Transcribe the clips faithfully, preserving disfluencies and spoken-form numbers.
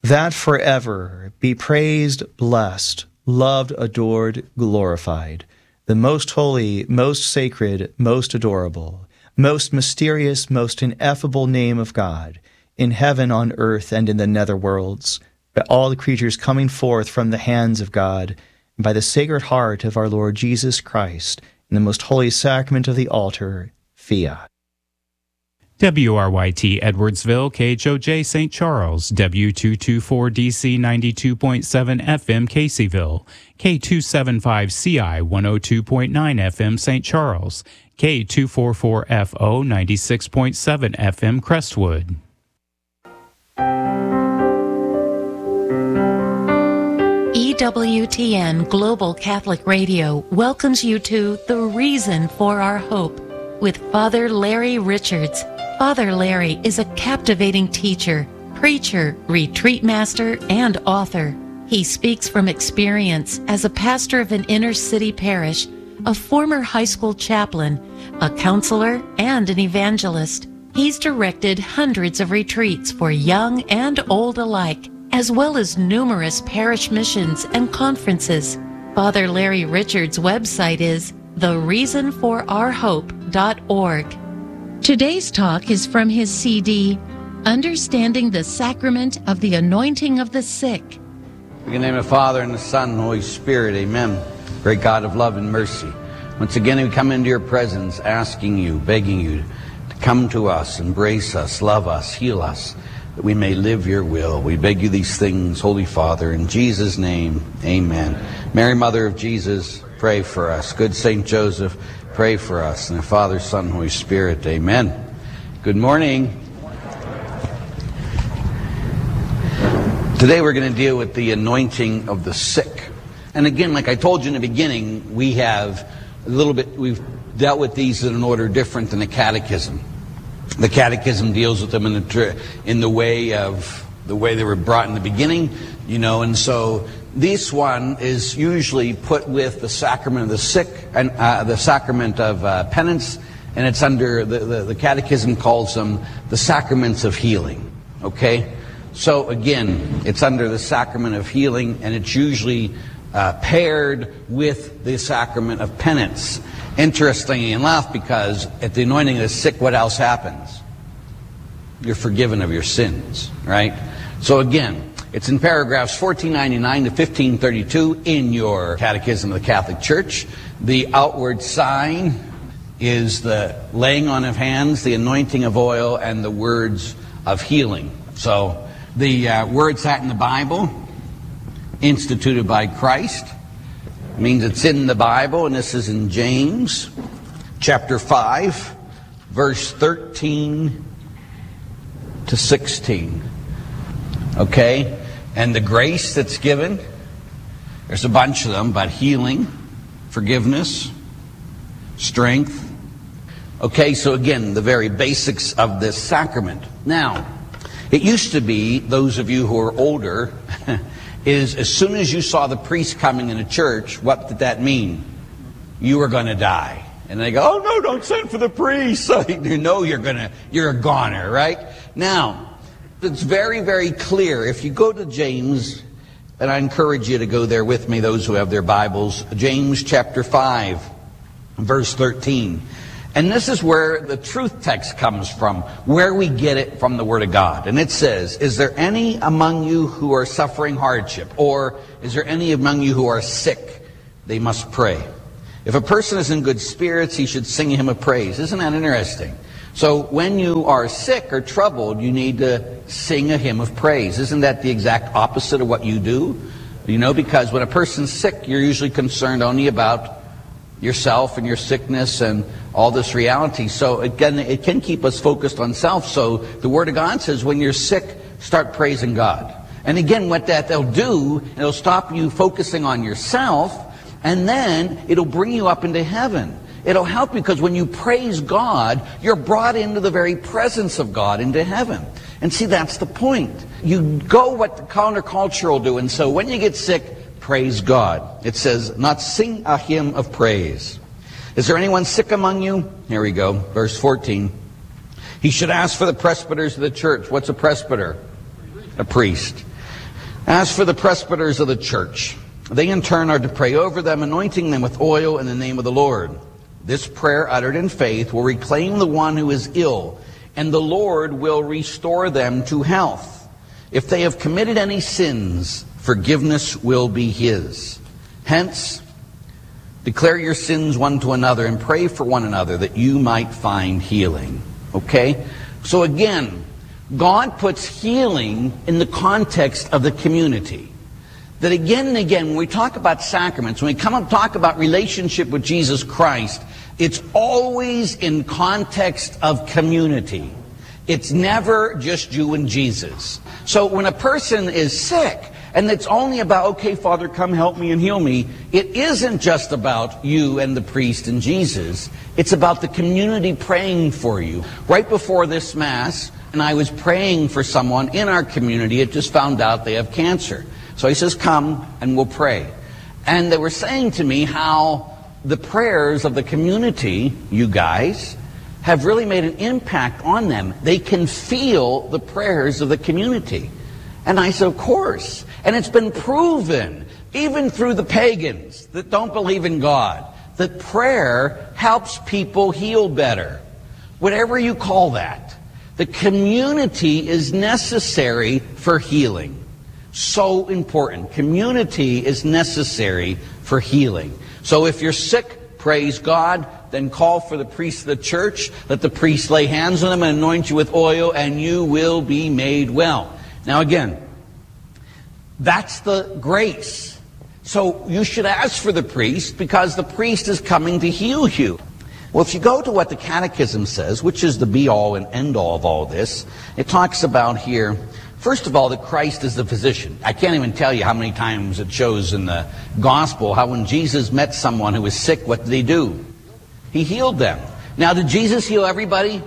that forever be praised, blessed, loved, adored, glorified, the most holy, most sacred, most adorable, most mysterious, most ineffable name of God, in heaven, on earth, and in the netherworlds, by all the creatures coming forth from the hands of God, and by the Sacred Heart of our Lord Jesus Christ, in the most holy sacrament of the altar, fiat. W R Y T Edwardsville, K H O J Saint Charles, W two twenty-four D C ninety-two point seven F M Caseyville, K two seventy-five C I one oh two point nine F M Saint Charles, K two forty-four F O ninety-six point seven F M Crestwood. E W T N Global Catholic Radio welcomes you to The Reason for Our Hope with Father Larry Richards. Father Larry is a captivating teacher, preacher, retreat master, and author. He speaks from experience as a pastor of an inner-city parish, a former high school chaplain, a counselor, and an evangelist. He's directed hundreds of retreats for young and old alike, as well as numerous parish missions and conferences. Father Larry Richards' website is the reason for our hope dot org. Today's talk is from his C D, Understanding the Sacrament of the Anointing of the Sick. In the name of the Father, and the Son, and the Holy Spirit, amen. Great God of love and mercy, once again we come into your presence asking you, begging you to come to us, embrace us, love us, heal us, that we may live your will. We beg you these things, Holy Father, in Jesus' name, amen. Mary, Mother of Jesus, pray for us. Good Saint Joseph, pray for us. And the Father, Son, Holy Spirit, amen. Good morning. Today we're going to deal with the anointing of the sick. And again, like I told you in the beginning, we have a little bit, we've dealt with these in an order different than the Catechism. The Catechism deals with them in the, in the way of the way they were brought in the beginning, you know, and so this one is usually put with the sacrament of the sick and uh, the sacrament of uh, penance, and it's under the, the, the Catechism calls them the sacraments of healing. Okay, so again, it's under the sacrament of healing, and it's usually uh, paired with the sacrament of penance. Interestingly enough, because at the anointing of the sick, what else happens? You're forgiven of your sins, right? So again, it's in paragraphs fourteen ninety-nine to fifteen thirty-two in your Catechism of the Catholic Church. The outward sign is the laying on of hands, the anointing of oil, and the words of healing. So the uh, words that in the Bible, instituted by Christ, means it's in the Bible, and this is in James chapter five, verse thirteen to sixteen. Okay? And the grace that's given, there's a bunch of them, but healing, forgiveness, strength. Okay, so again, the very basics of this sacrament. Now, it used to be, those of you who are older, is as soon as you saw the priest coming in a church, what did that mean? You were going to die. And they go, oh no, don't send for the priest. So you know you're going to, you're a goner, right? Now, it's very, very clear. If you go to James, and I encourage you to go there with me, those who have their Bibles, James chapter five, verse thirteen. And this is where the truth text comes from, where we get it from the Word of God. And it says, is there any among you who are suffering hardship? Or is there any among you who are sick? They must pray. If a person is in good spirits, he should sing a hymn of praise. Isn't that interesting? So when you are sick or troubled, you need to sing a hymn of praise. Isn't that the exact opposite of what you do? You know, because when a person's sick, you're usually concerned only about yourself and your sickness and all this reality. So again, it can keep us focused on self. So the Word of God says when you're sick, start praising God. And again, what that they'll do, it'll stop you focusing on yourself, and then it'll bring you up into heaven. It'll help you because when you praise God, you're brought into the very presence of God, into heaven. And see, that's the point. You go what the counterculture will do. And so when you get sick, praise God. It says, not sing a hymn of praise. Is there anyone sick among you? Here we go, verse fourteen. He should ask for the presbyters of the church. What's a presbyter? A priest. As for the presbyters of the church, they in turn are to pray over them, anointing them with oil in the name of the Lord. This prayer uttered in faith will reclaim the one who is ill, and the Lord will restore them to health. If they have committed any sins, forgiveness will be his. Hence, declare your sins one to another and pray for one another that you might find healing. Okay? So again, God puts healing in the context of the community. That again and again, when we talk about sacraments, when we come and talk about relationship with Jesus Christ, it's always in context of community. It's never just you and Jesus. So when a person is sick, and it's only about, okay, Father, come help me and heal me, it isn't just about you and the priest and Jesus. It's about the community praying for you. Right before this Mass, and I was praying for someone in our community, it just found out they have cancer. So he says, come and we'll pray. And they were saying to me how the prayers of the community, you guys, have really made an impact on them. They can feel the prayers of the community. And I said, of course. And it's been proven, even through the pagans that don't believe in God, that prayer helps people heal better. Whatever you call that. The community is necessary for healing. So important. Community is necessary for healing. So if you're sick, praise God, then call for the priest of the church. Let the priest lay hands on them and anoint you with oil, and you will be made well. Now again, that's the grace. So you should ask for the priest because the priest is coming to heal you. Well, if you go to what the Catechism says, which is the be-all and end-all of all this, it talks about here, first of all, that Christ is the physician. I can't even tell you how many times it shows in the Gospel how when Jesus met someone who was sick, what did he do? He healed them. Now, did Jesus heal everybody?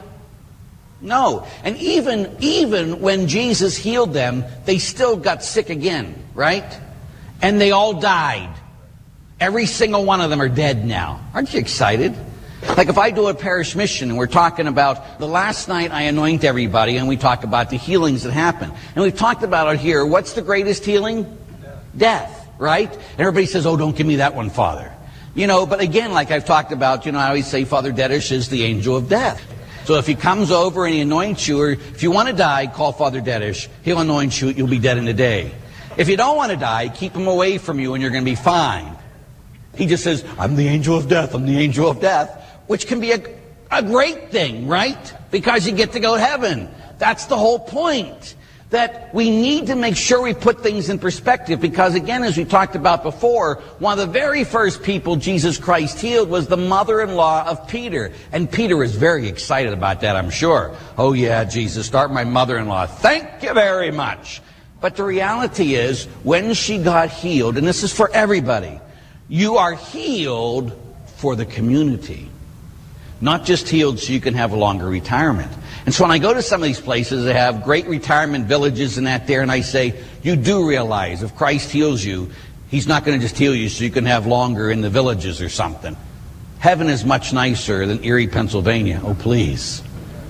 No. And even, even when Jesus healed them, they still got sick again, right? And they all died. Every single one of them are dead now. Aren't you excited? Like if I do a parish mission and we're talking about the last night I anoint everybody and we talk about the healings that happen. And we've talked about it here. What's the greatest healing? Death, Death, right? And everybody says, oh, don't give me that one, Father. You know, but again, like I've talked about, you know, I always say Father Dedish is the angel of death. So if he comes over and he anoints you, or if you want to die, call Father Dedish. He'll anoint you, you'll be dead in a day. If you don't want to die, keep him away from you and you're going to be fine. He just says, I'm the angel of death, I'm the angel of death. Which can be a, a great thing, right? Because you get to go to heaven. That's the whole point. That we need to make sure we put things in perspective. Because again, as we talked about before, one of the very first people Jesus Christ healed was the mother-in-law of Peter. And Peter was very excited about that, I'm sure. Oh yeah, Jesus, start my mother-in-law. Thank you very much. But the reality is, when she got healed, and this is for everybody, you are healed for the community. Not just healed so you can have a longer retirement. And so when I go to some of these places, they have great retirement villages and that there, and I say, you do realize if Christ heals you, he's not going to just heal you so you can have longer in the villages or something. Heaven is much nicer than Erie, Pennsylvania. Oh, please.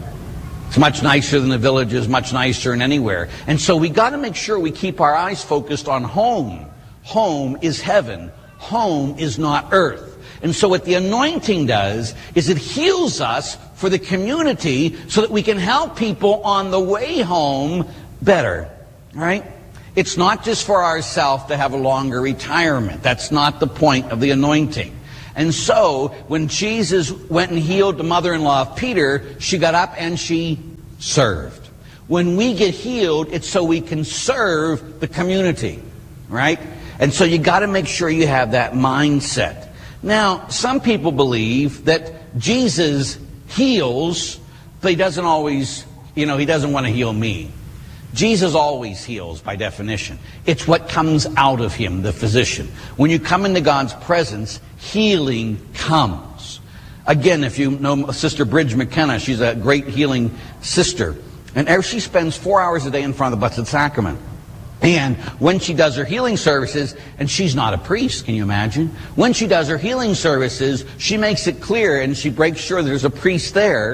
It's much nicer than the villages, much nicer than anywhere. And so we got to make sure we keep our eyes focused on home. Home is heaven. Home is not earth. And so what the anointing does is it heals us for the community so that we can help people on the way home better, right? It's not just for ourselves to have a longer retirement. That's not the point of the anointing. And so when Jesus went and healed the mother-in-law of Peter, she got up and she served. When we get healed, it's so we can serve the community, right? And so you got to make sure you have that mindset. Now, some people believe that Jesus heals, but he doesn't always, you know, he doesn't want to heal me. Jesus always heals by definition. It's what comes out of him, the physician. When you come into God's presence, healing comes. Again, if you know Sister Bridge McKenna, she's a great healing sister. And she spends four hours a day in front of the Blessed Sacrament. And when she does her healing services, and she's not a priest, can you imagine? When she does her healing services, she makes it clear and she breaks sure there's a priest there.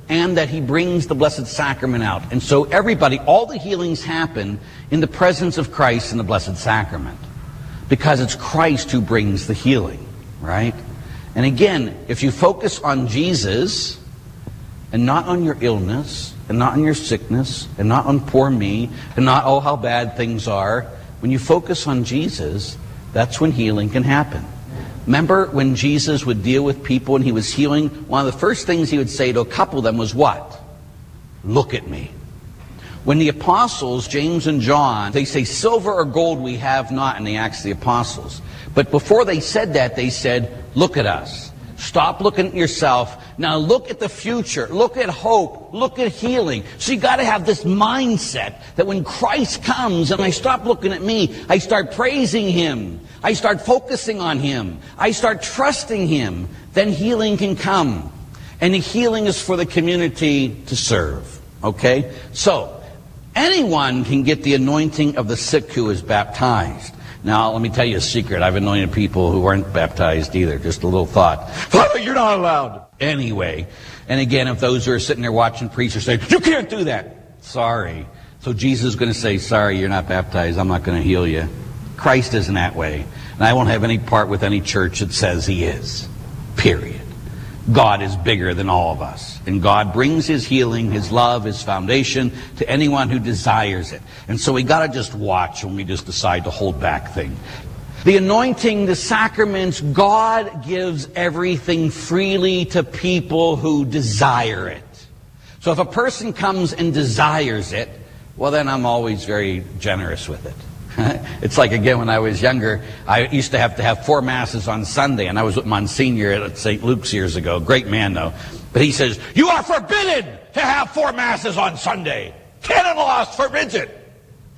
and that he brings the Blessed Sacrament out. And so everybody, all the healings happen in the presence of Christ in the Blessed Sacrament, because it's Christ who brings the healing, right? And again, if you focus on Jesus and not on your illness and not on your sickness and not on poor me and not, oh, how bad things are, when you focus on Jesus, that's when healing can happen. Remember when Jesus would deal with people and he was healing, one of the first things he would say to a couple of them was what? Look at me. When the apostles, James and John, they say, silver or gold we have not, in the Acts of the Apostles. But before they said that, they said, look at us. Stop looking at yourself. Now look at the future. Look at hope. Look at healing. So you got to have this mindset that when Christ comes and I stop looking at me, I start praising him. I start focusing on him. I start trusting him. Then healing can come. And the healing is for the community to serve. Okay? So, anyone can get the anointing of the sick who is baptized. Now, let me tell you a secret. I've anointed people who weren't baptized either. Just a little thought. Father, you're not allowed. Anyway. And again, if those who are sitting there watching preachers say, you can't do that. Sorry. So Jesus is going to say, sorry, you're not baptized. I'm not going to heal you. Christ isn't that way. And I won't have any part with any church that says he is. Period. God is bigger than all of us. And God brings his healing, his love, his foundation to anyone who desires it. And so we got to just watch when we just decide to hold back things. The anointing, the sacraments, God gives everything freely to people who desire it. So if a person comes and desires it, well, then I'm always very generous with it. It's like, again, when I was younger, I used to have to have four masses on Sunday, and I was with Monsignor at Saint Luke's years ago. Great man, though. But he says, you are forbidden to have four masses on Sunday. Canon law forbids it.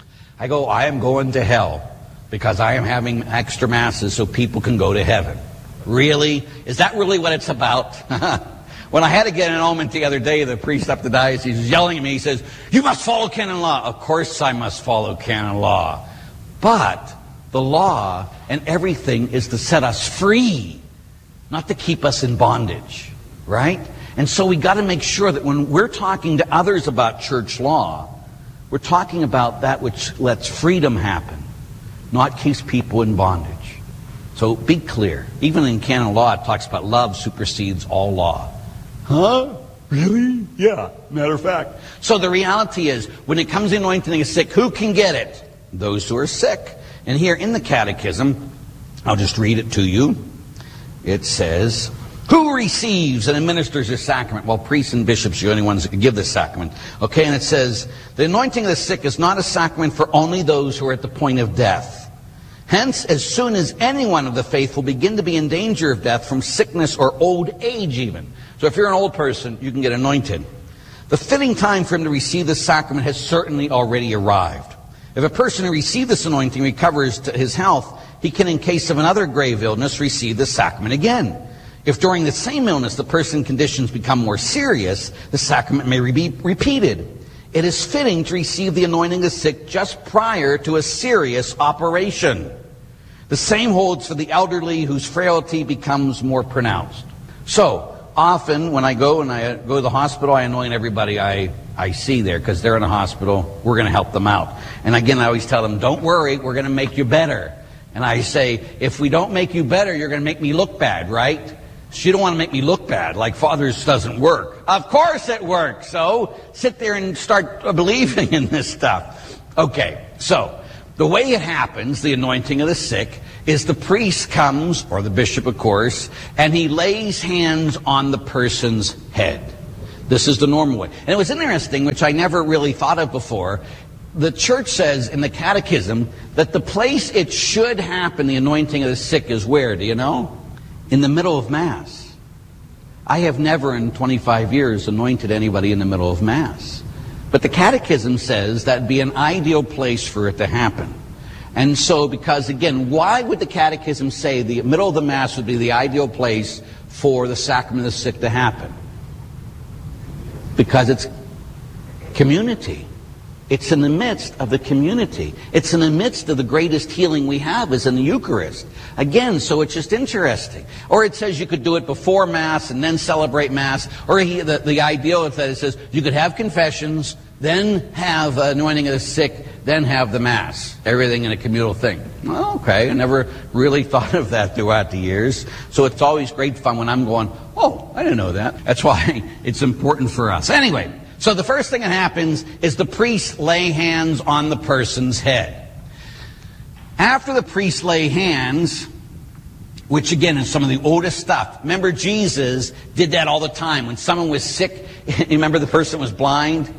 I go, I am going to hell because I am having extra masses so people can go to heaven. Really? Is that really what it's about? When I had to get an annulment the other day, the priest up the diocese was yelling at me. He says, you must follow canon law. Of course I must follow canon law. But the law and everything is to set us free, not to keep us in bondage, right? And so we got to make sure that when we're talking to others about church law, we're talking about that which lets freedom happen, not keeps people in bondage. So be clear. Even in canon law, it talks about love supersedes all law. Huh? Really? Yeah, matter of fact. So the reality is, when it comes to anointing a sick, who can get it? Those who are sick. And here in the Catechism, I'll just read it to you. It says, who receives and administers this sacrament? Well, priests and bishops are the only ones that can give this sacrament. Okay, and it says, the anointing of the sick is not a sacrament for only those who are at the point of death. Hence, as soon as anyone of the faithful begin to be in danger of death from sickness or old age even. So if you're an old person, you can get anointed. The fitting time for him to receive this sacrament has certainly already arrived. If a person who received this anointing recovers to his health, he can, in case of another grave illness, receive the sacrament again. If during the same illness the person's conditions become more serious, the sacrament may be repeated. It is fitting to receive the anointing of the sick just prior to a serious operation. The same holds for the elderly whose frailty becomes more pronounced. So, often when I go and I go to the hospital, I anoint everybody I, I see there because they're in a hospital. We're going to help them out. And again, I always tell them, don't worry, we're going to make you better. And I say, if we don't make you better, you're going to make me look bad, right? So you don't want to make me look bad, like Father's doesn't work. Of course it works. So sit there and start believing in this stuff. Okay, so the way it happens, the anointing of the sick, is the priest comes, or the bishop of course, and he lays hands on the person's head. This is the normal way. And it was interesting, which I never really thought of before. The church says in the Catechism that the place it should happen, the anointing of the sick, is where? Do you know? In the middle of Mass. I have never in twenty-five years anointed anybody in the middle of Mass. But the Catechism says that'd be an ideal place for it to happen. And so, because again, why would the Catechism say the middle of the Mass would be the ideal place for the sacrament of the sick to happen? Because it's community. It's in the midst of the community. It's in the midst of the greatest healing we have is in the Eucharist. Again, so it's just interesting. Or it says you could do it before Mass and then celebrate Mass. Or he, the, the ideal is that it says you could have confessions, then have anointing of the sick, then have the Mass. Everything in a communal thing. Well, okay, I never really thought of that throughout the years. So it's always great fun when I'm going, oh, I didn't know that. That's why it's important for us. Anyway. So the first thing that happens is the priest lay hands on the person's head. After the priest lay hands, which again is some of the oldest stuff. Remember, Jesus did that all the time. When someone was sick, you remember the person was blind?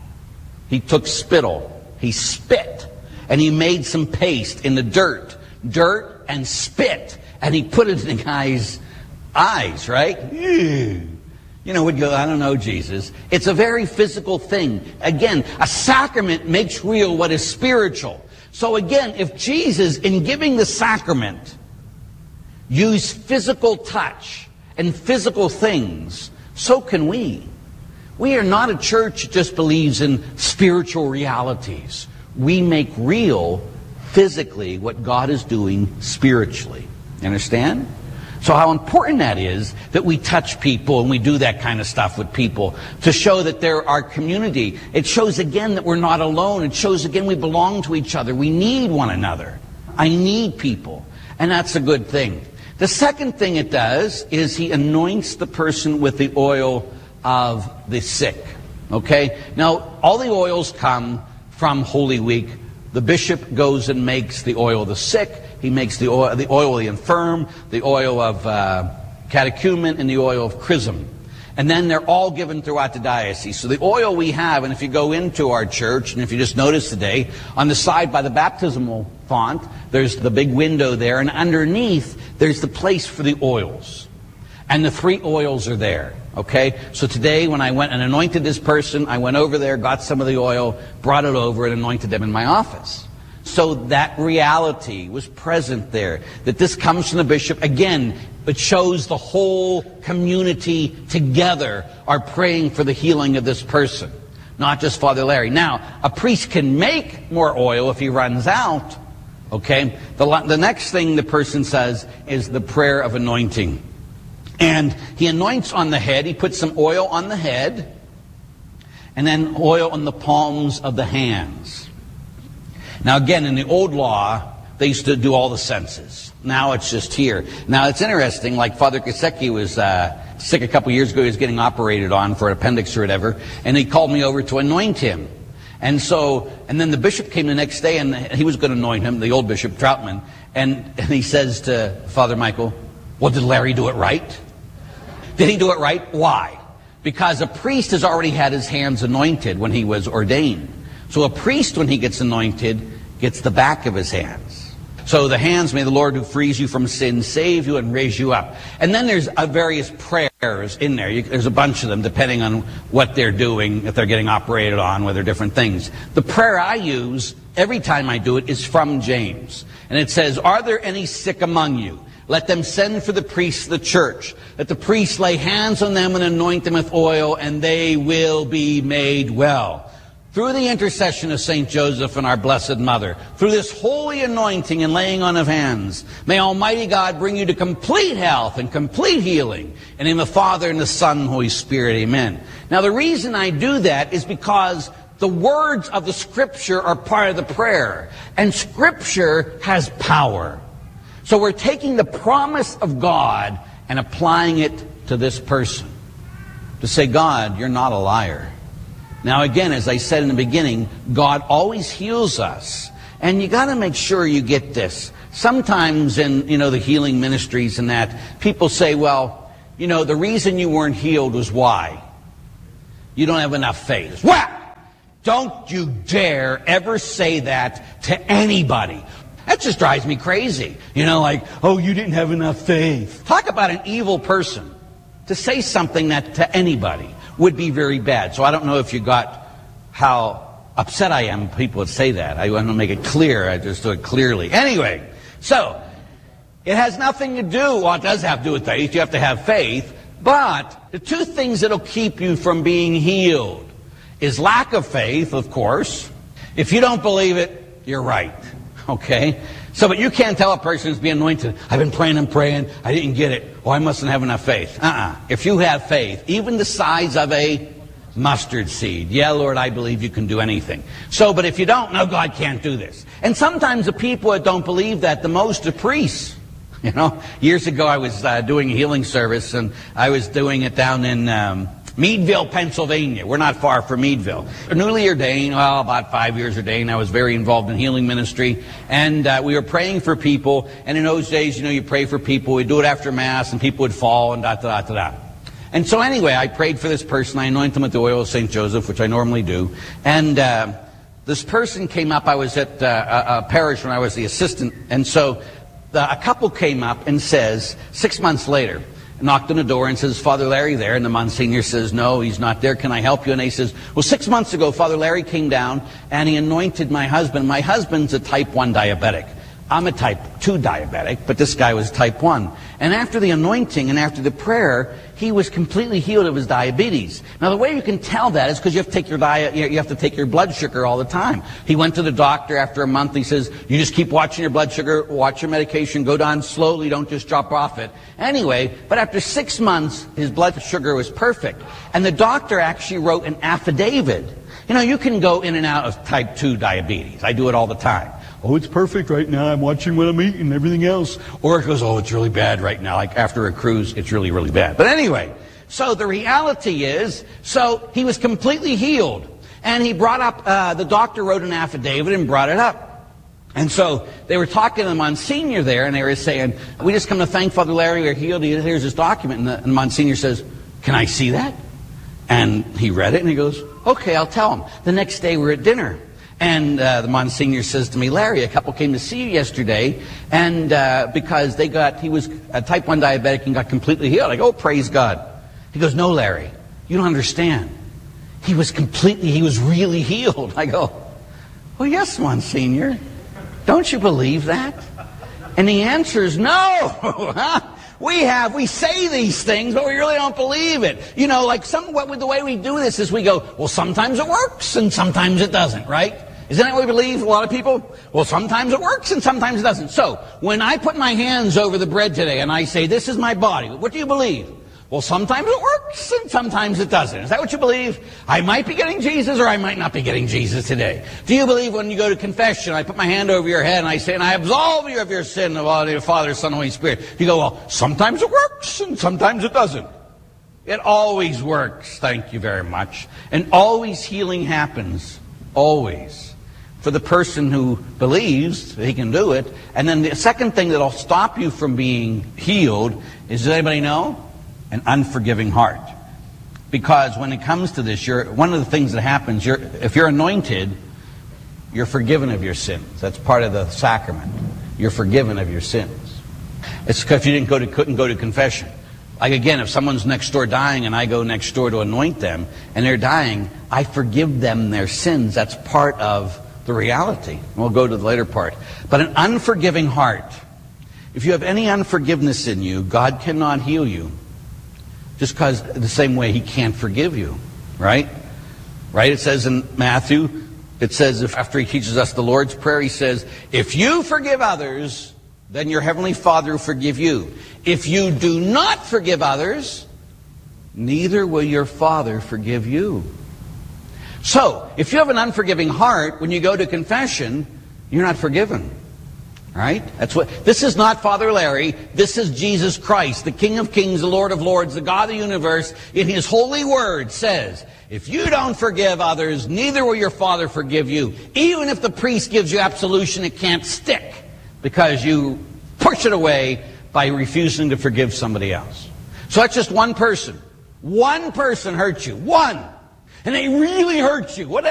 He took spittle. He spit. And he made some paste in the dirt. Dirt and spit. And he put it in the guy's eyes, right? Ew. You know, would go, I don't know, Jesus. It's a very physical thing. Again, a sacrament makes real what is spiritual. So again, if Jesus, in giving the sacrament, used physical touch and physical things, so can we. We are not a church that just believes in spiritual realities. We make real, physically, what God is doing spiritually. You understand? So how important that is that we touch people and we do that kind of stuff with people to show that they're our community. It shows again that we're not alone. It shows again we belong to each other. We need one another. I need people. And that's a good thing. The second thing it does is he anoints the person with the oil of the sick. Okay? Now, all the oils come from Holy Week. The bishop goes and makes the oil of the sick. He makes the oil, the oil of the infirm, the oil of uh, catechumen, and the oil of chrism. And then they're all given throughout the diocese. So the oil we have, and if you go into our church, and if you just notice today, on the side by the baptismal font, there's the big window there, and underneath, there's the place for the oils. And the three oils are there. Okay? So today, when I went and anointed this person, I went over there, got some of the oil, brought it over, and anointed them in my office. So that reality was present there. That this comes from the bishop. Again, it shows the whole community together are praying for the healing of this person. Not just Father Larry. Now, a priest can make more oil if he runs out. Okay? The, the next thing the person says is the prayer of anointing. And he anoints on the head. He puts some oil on the head. And then oil on the palms of the hands. Now again, in the old law, they used to do all the senses. Now it's just here. Now it's interesting, like Father Kosecki was uh, sick a couple years ago. He was getting operated on for an appendix or whatever. And he called me over to anoint him. And so, and then the bishop came the next day and he was going to anoint him, the old Bishop Troutman. And, and he says to Father Michael, well, did Larry do it right? Did he do it right? Why? Because a priest has already had his hands anointed when he was ordained. So a priest, when he gets anointed, gets the back of his hands. So the hands, may the Lord who frees you from sin save you and raise you up. And then there's uh, various prayers in there. You, there's a bunch of them depending on what they're doing, if they're getting operated on, whether different things. The prayer I use every time I do it is from James. And it says, are there any sick among you? Let them send for the priests of the church. Let the priests lay hands on them and anoint them with oil, and they will be made well. Through the intercession of Saint Joseph and our Blessed Mother, through this holy anointing and laying on of hands, may Almighty God bring you to complete health and complete healing. In the name of the Father, and the Son, and the Holy Spirit. Amen. Now the reason I do that is because the words of the Scripture are part of the prayer. And Scripture has power. So we're taking the promise of God and applying it to this person. To say, God, you're not a liar. Now again, as I said in the beginning, God always heals us. And you got to make sure you get this. Sometimes in, you know, the healing ministries and that, people say, well, you know, the reason you weren't healed was why? You don't have enough faith. Well, don't you dare ever say that to anybody. That just drives me crazy. You know, like, oh, you didn't have enough faith. Talk about an evil person. To say something that to anybody would be very bad. So I don't know if you got how upset I am people would say that. I want to make it clear. I just do it clearly. Anyway, so it has nothing to do, well, it does have to do with faith. You have to have faith. But the two things that'll keep you from being healed is lack of faith, of course, If you don't believe it, you're right. Okay? So, but you can't tell a person who's being anointed, I've been praying and praying, I didn't get it. Oh, I mustn't have enough faith. Uh-uh. If you have faith, even the size of a mustard seed, yeah, Lord, I believe you can do anything. So, but if you don't, no, God can't do this. And sometimes the people that don't believe that the most are priests. You know, years ago I was uh, doing a healing service, and I was doing it down in um, Meadville, Pennsylvania. We're not far from Meadville. Newly ordained, well, about five years ordained. I was very involved in healing ministry, and uh, we were praying for people. And in those days, you know, you pray for people. We'd do it after Mass, and people would fall, and da da da da da. And so anyway, I prayed for this person. I anointed them with the oil of Saint Joseph, which I normally do. And uh, this person came up. I was at uh, a, a parish when I was the assistant, and so the, a couple came up and says, six months later, knocked on the door and says, Father Larry there? And the Monsignor says, no, he's not there. Can I help you? And he says, well, six months ago, Father Larry came down and he anointed my husband. My husband's a type one diabetic. I'm a type two diabetic, but this guy was type one. And after the anointing and after the prayer, he was completely healed of his diabetes. Now, the way you can tell that is because you have to take your diet, you have to take your blood sugar all the time. He went to the doctor after a month. He says, you just keep watching your blood sugar, watch your medication, go down slowly, don't just drop off it. Anyway, but after six months, his blood sugar was perfect. And the doctor actually wrote an affidavit. You know, you can go in and out of type two diabetes. I do it all the time. Oh, it's perfect right now. I'm watching what I'm eating and everything else. Or it goes, oh, it's really bad right now. Like after a cruise, it's really, really bad. But anyway, so the reality is, so he was completely healed. And he brought up, uh, the doctor wrote an affidavit and brought it up. And so they were talking to the Monsignor there, and they were saying, we just come to thank Father Larry, we're healed. Here's his document. And the, and the Monsignor says, can I see that? And he read it, and he goes, okay, I'll tell him. The next day we're at dinner. And uh, the Monsignor says to me, Larry, a couple came to see you yesterday, and uh, because they got, he was a type one diabetic and got completely healed. I go, oh, praise God. He goes, no, Larry, you don't understand. He was completely, he was really healed. I go, well, yes, Monsignor. Don't you believe that? And the answer is no. We have, we say these things, but we really don't believe it. You know, like some, what, the way we do this is we go, well, sometimes it works and sometimes it doesn't, right? Isn't that what we believe, a lot of people? Well, sometimes it works and sometimes it doesn't. So, when I put my hands over the bread today and I say, this is my body, what do you believe? Well, sometimes it works and sometimes it doesn't. Is that what you believe? I might be getting Jesus or I might not be getting Jesus today. Do you believe when you go to confession, I put my hand over your head and I say, and I absolve you of your sin, of all the Father, Son, Holy Spirit? You go, well, sometimes it works and sometimes it doesn't. It always works, thank you very much. And always healing happens, always. For the person who believes he can do it. And then the second thing that'll stop you from being healed is, does anybody know? An unforgiving heart. Because when it comes to this, you're, one of the things that happens, you're, if you're anointed, you're forgiven of your sins. That's part of the sacrament. You're forgiven of your sins. It's because you didn't go to, couldn't go to confession. Like again, if someone's next door dying and I go next door to anoint them and they're dying, I forgive them their sins. That's part of the reality. We'll go to the later part. But an unforgiving heart. If you have any unforgiveness in you, God cannot heal you. Just because the same way he can't forgive you, right? Right? It says in Matthew, it says, if after he teaches us the Lord's Prayer, he says, if you forgive others, then your heavenly Father will forgive you. If you do not forgive others, neither will your Father forgive you. So, if you have an unforgiving heart, when you go to confession, you're not forgiven. Right? That's what. This is not Father Larry. This is Jesus Christ, the King of Kings, the Lord of Lords, the God of the universe. In his holy word says, if you don't forgive others, neither will your Father forgive you. Even if the priest gives you absolution, it can't stick because you push it away by refusing to forgive somebody else. So that's just one person. One person hurt you. One. And they really hurt you. Whatever.